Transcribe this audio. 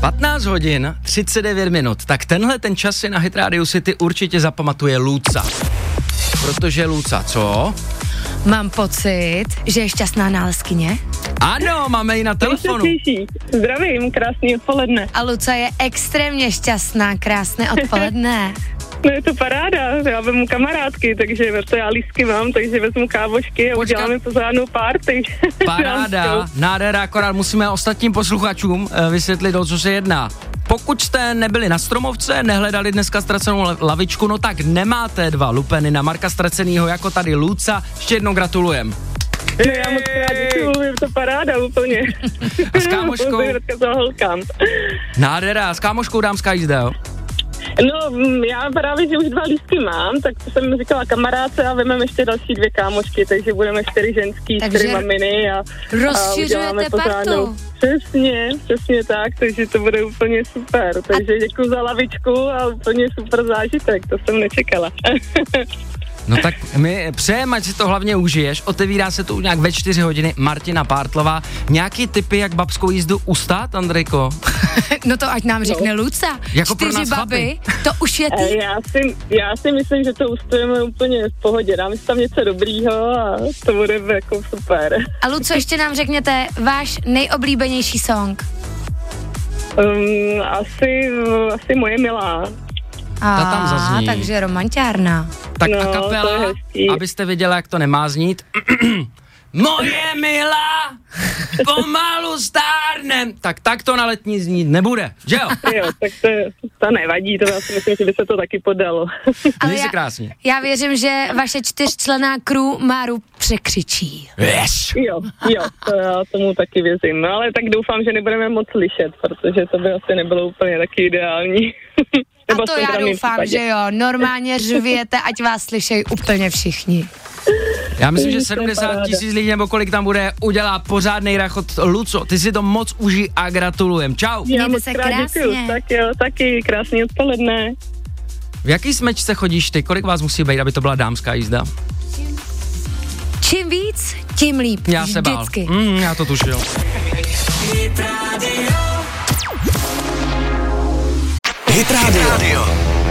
15 hodin, 39 minut. Tak tenhle ten čas si na Hit Radio City určitě zapamatuje Luca. Protože Luca, co? Mám pocit, že je šťastná nálezkyně. Ano, máme ji na telefonu. Zdravím, krásný odpoledne. A Luca je extrémně šťastná, krásné odpoledne. No je to paráda, já vezmu kamarádky, takže to já lístky mám, takže vezmu kávošky a uděláme pořádnou party. Paráda, nádhera, akorát musíme ostatním posluchačům vysvětlit, o co se jedná. Pokud jste nebyli na Stromovce, nehledali dneska ztracenou lavičku, no tak nemáte 2 lupeny na Marka Ztracenýho jako tady Luca. Ještě jednou gratulujem. No já moc krát děkuju, je to paráda úplně. A s kámoškou? Nádhera, s kámoškou dámská jízda, jo? No, já právě, že už 2 lístky mám, tak to jsem říkala kamarádce a vezmeme ještě další 2 kámošky, takže budeme 4 ženský, 4 maminy a rozšiřujete partu. Přesně tak, takže to bude úplně super. Takže děkuji za lavičku a úplně super zážitek, to jsem nečekala. No tak my přejeme, ať si to hlavně užiješ. Otevírá se to nějak ve 4 hodiny. Martina Pártlová. Nějaký tipy, jak babskou jízdu ustát, Andrejko? No to ať nám řekne Luca. Jako 4 baby, to už je ty. Já si myslím, že to ustujeme úplně v pohodě. Dáme si tam něco dobrýho a to bude jako super. A Luco, ještě nám řekněte váš nejoblíbenější song. Asi Moje milá. Ta tam zazní. Takže romantiárna. Tak a kapela, abyste věděla, jak to nemá znít. Moje milá, pomalu stárnem. Tak to na letní znít nebude, že jo? Jo, tak to nevadí, to já si myslím, že by se to taky podalo. Ale krásně. Já věřím, že vaše 4členná crew Máru překřičí. Yes. Jo, to já tomu taky věřím. No ale tak doufám, že nebudeme moc slyšet, protože to by asi nebylo úplně taky ideální. A to já doufám, že jo, normálně řvěte, ať vás slyšejí úplně všichni. Já myslím, že 70 000 lidí, nebo kolik tam bude, udělá pořádnej rachot. Luco, ty si to moc užij a gratulujem. Čau. Mějte se krásně. Tak jo, taky krásný odpoledne. V jaký smečce chodíš ty? Kolik vás musí být, aby to byla dámská jízda? Čím víc, tím líp. Já se bál. Já to tušil. Hit Radio.